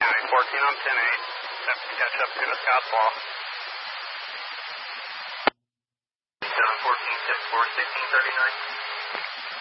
County 14 on 10-8. Have to catch up to the Scotts Ball. John 14, 10-4, 1639.